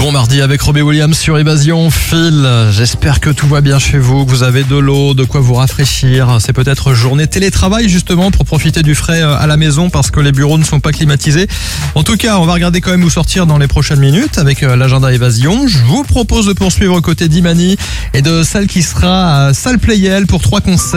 Bon mardi avec Robbie Williams sur Évasion. Phil, j'espère que tout va bien chez vous, que vous avez de l'eau, de quoi vous rafraîchir. C'est peut-être journée télétravail justement pour profiter du frais à la maison parce que les bureaux ne sont pas climatisés. En tout cas, on va regarder quand même où sortir dans les prochaines minutes avec l'agenda Évasion. Je vous propose de poursuivre aux côtés d'Imani et de celle qui sera à Salle Playel pour 3 concerts.